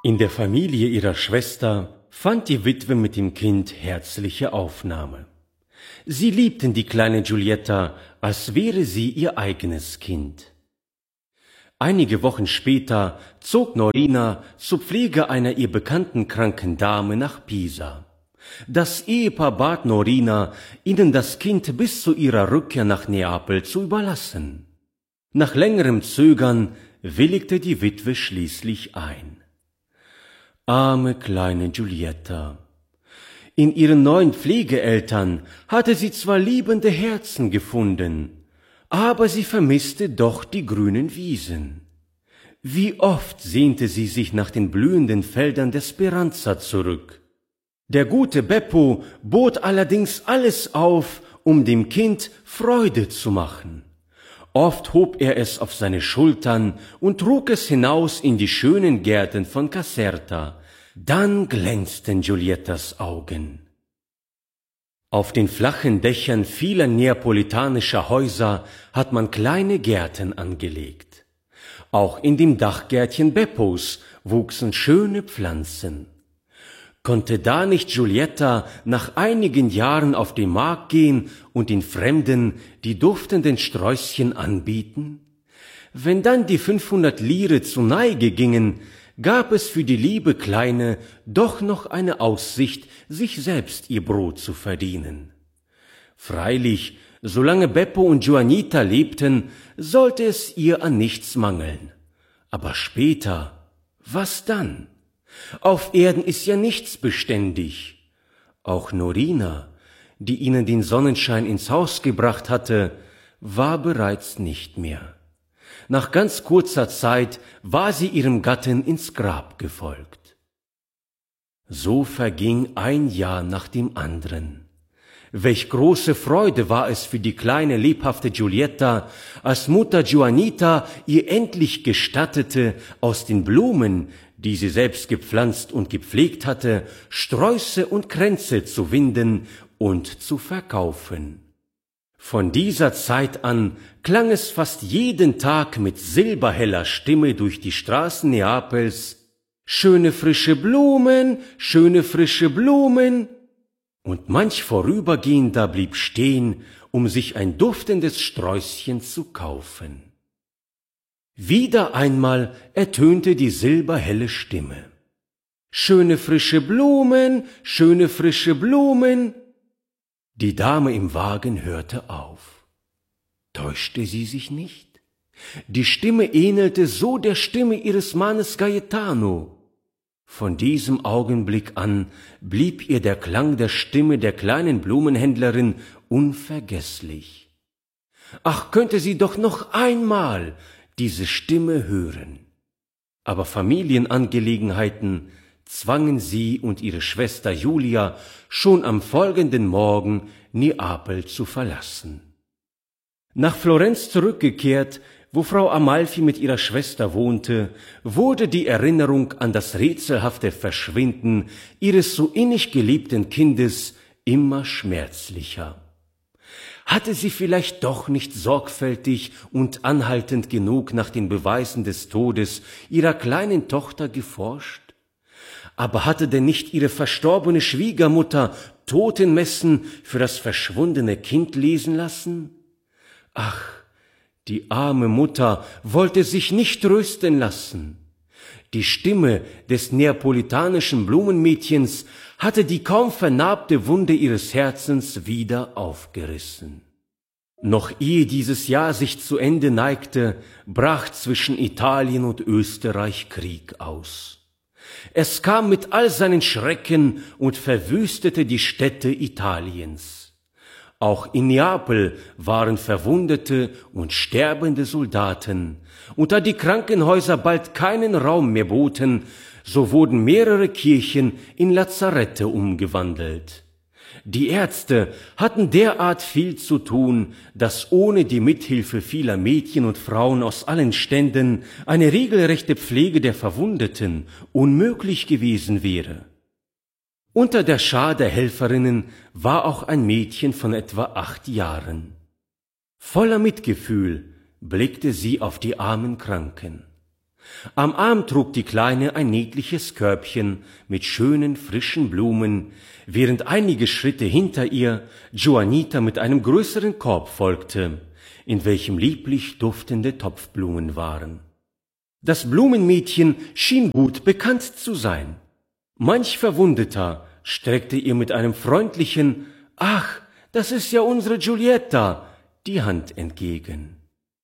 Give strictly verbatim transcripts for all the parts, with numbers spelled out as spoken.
In der Familie ihrer Schwester fand die Witwe mit dem Kind herzliche Aufnahme. Sie liebten die kleine Giulietta, als wäre sie ihr eigenes Kind. Einige Wochen später zog Norina zur Pflege einer ihr bekannten kranken Dame nach Pisa. Das Ehepaar bat Norina, ihnen das Kind bis zu ihrer Rückkehr nach Neapel zu überlassen. Nach längerem Zögern willigte die Witwe schließlich ein. Arme kleine Giulietta. In ihren neuen Pflegeeltern hatte sie zwar liebende Herzen gefunden, aber sie vermisste doch die grünen Wiesen. Wie oft sehnte sie sich nach den blühenden Feldern der Speranza zurück. Der gute Beppo bot allerdings alles auf, um dem Kind Freude zu machen. Oft hob er es auf seine Schultern und trug es hinaus in die schönen Gärten von Caserta. Dann glänzten Giuliettas Augen. Auf den flachen Dächern vieler neapolitanischer Häuser hat man kleine Gärten angelegt. Auch in dem Dachgärtchen Beppos wuchsen schöne Pflanzen. Konnte da nicht Giulietta nach einigen Jahren auf den Markt gehen und den Fremden die duftenden Sträußchen anbieten? Wenn dann die fünfhundert Lire zu Neige gingen, gab es für die liebe Kleine doch noch eine Aussicht, sich selbst ihr Brot zu verdienen. Freilich, solange Beppo und Juanita lebten, sollte es ihr an nichts mangeln. Aber später, was dann? Auf Erden ist ja nichts beständig. Auch Norina, die ihnen den Sonnenschein ins Haus gebracht hatte, war bereits nicht mehr. Nach ganz kurzer Zeit war sie ihrem Gatten ins Grab gefolgt. So verging ein Jahr nach dem anderen. Welch große Freude war es für die kleine, lebhafte Giulietta, als Mutter Juanita ihr endlich gestattete, aus den Blumen, die sie selbst gepflanzt und gepflegt hatte, Sträuße und Kränze zu winden und zu verkaufen. Von dieser Zeit an klang es fast jeden Tag mit silberheller Stimme durch die Straßen Neapels: »Schöne frische Blumen, schöne frische Blumen!« Und manch Vorübergehender blieb stehen, um sich ein duftendes Sträußchen zu kaufen. Wieder einmal ertönte die silberhelle Stimme: »Schöne frische Blumen, schöne frische Blumen!« Die Dame im Wagen hörte auf. Täuschte sie sich nicht? Die Stimme ähnelte so der Stimme ihres Mannes Gaetano. Von diesem Augenblick an blieb ihr der Klang der Stimme der kleinen Blumenhändlerin unvergesslich. Ach, könnte sie doch noch einmal diese Stimme hören. Aber Familienangelegenheiten zwangen sie und ihre Schwester Julia schon am folgenden Morgen Neapel zu verlassen. Nach Florenz zurückgekehrt, wo Frau Amalfi mit ihrer Schwester wohnte, wurde die Erinnerung an das rätselhafte Verschwinden ihres so innig geliebten Kindes immer schmerzlicher. Hatte sie vielleicht doch nicht sorgfältig und anhaltend genug nach den Beweisen des Todes ihrer kleinen Tochter geforscht? Aber hatte denn nicht ihre verstorbene Schwiegermutter Totenmessen für das verschwundene Kind lesen lassen? Ach, die arme Mutter wollte sich nicht trösten lassen. Die Stimme des neapolitanischen Blumenmädchens hatte die kaum vernarbte Wunde ihres Herzens wieder aufgerissen. Noch ehe dieses Jahr sich zu Ende neigte, brach zwischen Italien und Österreich Krieg aus. Es kam mit all seinen Schrecken und verwüstete die Städte Italiens. Auch in Neapel waren verwundete und sterbende Soldaten, und da die Krankenhäuser bald keinen Raum mehr boten, so wurden mehrere Kirchen in Lazarette umgewandelt. Die Ärzte hatten derart viel zu tun, dass ohne die Mithilfe vieler Mädchen und Frauen aus allen Ständen eine regelrechte Pflege der Verwundeten unmöglich gewesen wäre. Unter der Schar der Helferinnen war auch ein Mädchen von etwa acht Jahren. Voller Mitgefühl blickte sie auf die armen Kranken. Am Arm trug die Kleine ein niedliches Körbchen mit schönen, frischen Blumen, während einige Schritte hinter ihr Juanita mit einem größeren Korb folgte, in welchem lieblich duftende Topfblumen waren. Das Blumenmädchen schien gut bekannt zu sein. Manch Verwundeter streckte ihr mit einem freundlichen »Ach, das ist ja unsere Giulietta« die Hand entgegen.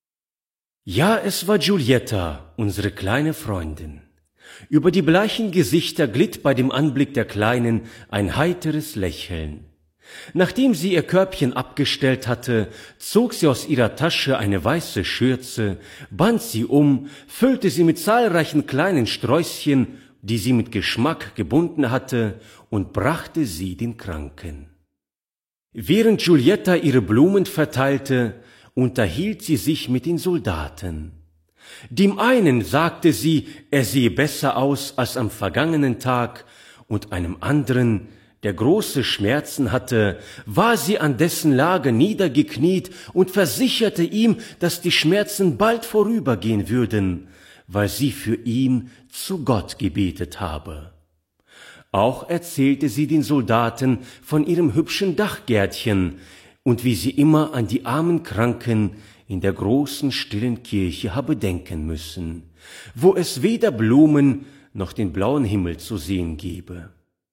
Ja, es war Giulietta, unsere kleine Freundin. Über die bleichen Gesichter glitt bei dem Anblick der Kleinen ein heiteres Lächeln. Nachdem sie ihr Körbchen abgestellt hatte, zog sie aus ihrer Tasche eine weiße Schürze, band sie um, füllte sie mit zahlreichen kleinen Sträußchen, die sie mit Geschmack gebunden hatte, und brachte sie den Kranken. Während Giulietta ihre Blumen verteilte, unterhielt sie sich mit den Soldaten. Dem einen sagte sie, er sehe besser aus als am vergangenen Tag, und einem anderen, der große Schmerzen hatte, war sie an dessen Lager niedergekniet und versicherte ihm, dass die Schmerzen bald vorübergehen würden, weil sie für ihn zu Gott gebetet habe. Auch erzählte sie den Soldaten von ihrem hübschen Dachgärtchen und wie sie immer an die armen Kranken in der großen stillen Kirche habe denken müssen, wo es weder Blumen noch den blauen Himmel zu sehen gebe.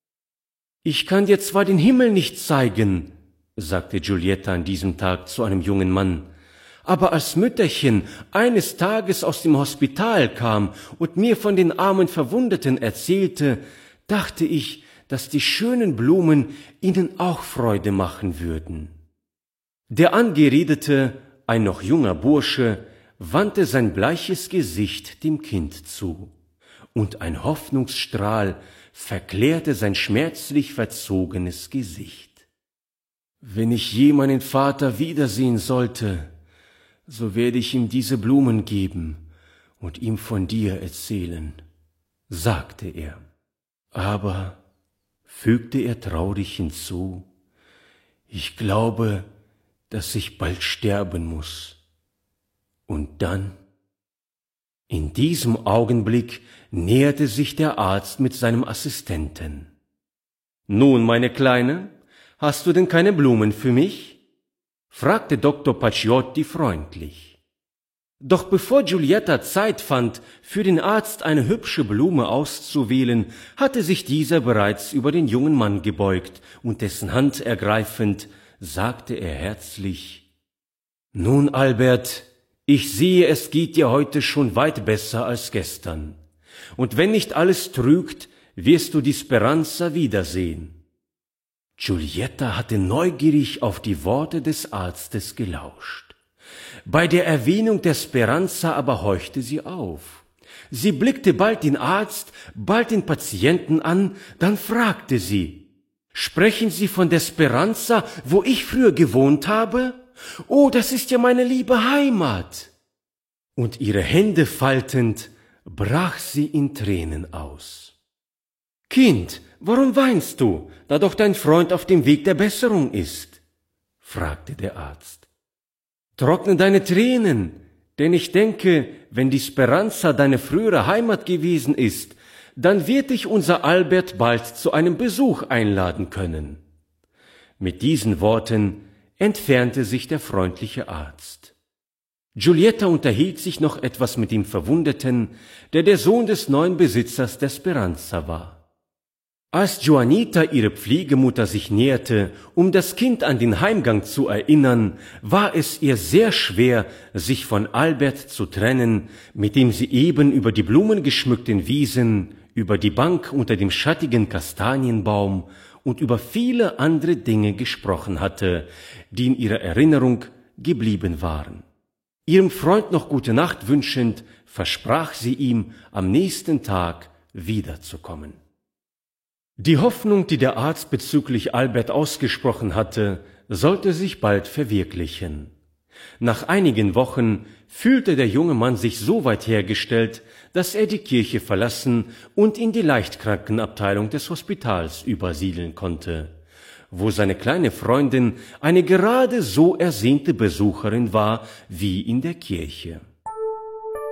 »Ich kann dir zwar den Himmel nicht zeigen«, sagte Giulietta an diesem Tag zu einem jungen Mann, »aber als Mütterchen eines Tages aus dem Hospital kam und mir von den armen Verwundeten erzählte, dachte ich, dass die schönen Blumen ihnen auch Freude machen würden.« Der Angeredete, ein noch junger Bursche, wandte sein bleiches Gesicht dem Kind zu, und ein Hoffnungsstrahl verklärte sein schmerzlich verzogenes Gesicht. »Wenn ich je meinen Vater wiedersehen sollte, so werde ich ihm diese Blumen geben und ihm von dir erzählen«, sagte er. »Aber«, fügte er traurig hinzu, »ich glaube, dass ich bald sterben muss. Und dann?« In diesem Augenblick näherte sich der Arzt mit seinem Assistenten. »Nun, meine Kleine, hast du denn keine Blumen für mich?« fragte Doktor Paciotti freundlich. Doch bevor Giulietta Zeit fand, für den Arzt eine hübsche Blume auszuwählen, hatte sich dieser bereits über den jungen Mann gebeugt, und dessen Hand ergreifend, sagte er herzlich: »Nun, Albert, ich sehe, es geht dir heute schon weit besser als gestern. Und wenn nicht alles trügt, wirst du die Speranza wiedersehen.« Giulietta hatte neugierig auf die Worte des Arztes gelauscht. Bei der Erwähnung der Speranza aber horchte sie auf. Sie blickte bald den Arzt, bald den Patienten an, dann fragte sie: »Sprechen Sie von der Speranza, wo ich früher gewohnt habe? Oh, das ist ja meine liebe Heimat!« Und ihre Hände faltend, brach sie in Tränen aus. »Kind, warum weinst du, da doch dein Freund auf dem Weg der Besserung ist?« fragte der Arzt. »Trockne deine Tränen, denn ich denke, wenn die Speranza deine frühere Heimat gewesen ist, dann wird dich unser Albert bald zu einem Besuch einladen können.« Mit diesen Worten entfernte sich der freundliche Arzt. Giulietta unterhielt sich noch etwas mit dem Verwundeten, der der Sohn des neuen Besitzers der Speranza war. Als Juanita ihre Pflegemutter sich näherte, um das Kind an den Heimgang zu erinnern, war es ihr sehr schwer, sich von Albert zu trennen, mit dem sie eben über die blumengeschmückten Wiesen, über die Bank unter dem schattigen Kastanienbaum und über viele andere Dinge gesprochen hatte, die in ihrer Erinnerung geblieben waren. Ihrem Freund noch gute Nacht wünschend, versprach sie ihm, am nächsten Tag wiederzukommen. Die Hoffnung, die der Arzt bezüglich Albert ausgesprochen hatte, sollte sich bald verwirklichen. Nach einigen Wochen fühlte der junge Mann sich so weit hergestellt, dass er die Kirche verlassen und in die Leichtkrankenabteilung des Hospitals übersiedeln konnte, wo seine kleine Freundin eine gerade so ersehnte Besucherin war wie in der Kirche.